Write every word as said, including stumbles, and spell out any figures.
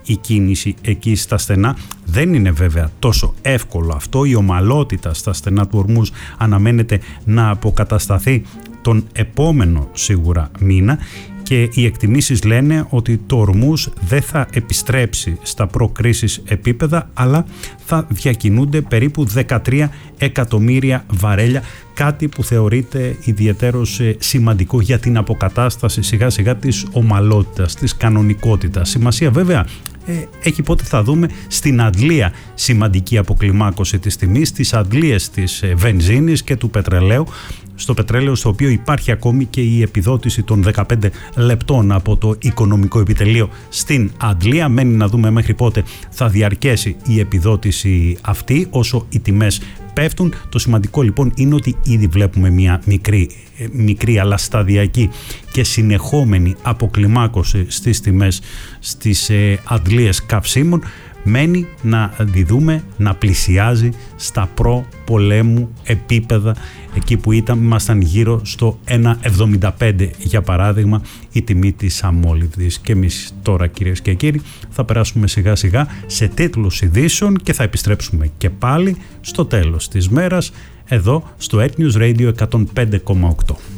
η κίνηση εκεί στα στενά. Δεν είναι βέβαια τόσο εύκολο αυτό. Η ομαλότητα στα στενά του Ορμούζ αναμένεται να αποκατασταθεί τον επόμενο σίγουρα μήνα, και οι εκτιμήσεις λένε ότι το Ορμούζ δεν θα επιστρέψει στα προ-κρίσης επίπεδα, αλλά θα διακινούνται περίπου δεκατρία εκατομμύρια βαρέλια, κάτι που θεωρείται ιδιαιτέρως σημαντικό για την αποκατάσταση σιγά σιγά της ομαλότητας, της κανονικότητας. Σημασία βέβαια έχει πότε θα δούμε στην αντλία σημαντική αποκλιμάκωση της τιμής, στις αντλίες της βενζίνης και του πετρελαίου. Στο πετρέλαιο, στο οποίο υπάρχει ακόμη και η επιδότηση των δεκαπέντε λεπτών από το Οικονομικό Επιτελείο στην αντλία. Μένει να δούμε μέχρι πότε θα διαρκέσει η επιδότηση αυτή, όσο οι τιμές πέφτουν. Το σημαντικό λοιπόν είναι ότι ήδη βλέπουμε μια μικρή, μικρή αλλά σταδιακή και συνεχόμενη αποκλιμάκωση στις τιμές στις ε, αντλίες καυσίμων. Μένει να τη δούμε να πλησιάζει στα προ-πολέμου επίπεδα, εκεί που ήταν, ήμασταν γύρω στο ένα εβδομήντα πέντε για παράδειγμα η τιμή της αμόλυβδης. Και εμείς τώρα, κυρίες και κύριοι, θα περάσουμε σιγά σιγά σε τίτλους ειδήσεων και θα επιστρέψουμε και πάλι στο τέλος της μέρας εδώ στο Earth News Radio εκατόν πέντε κόμμα οκτώ.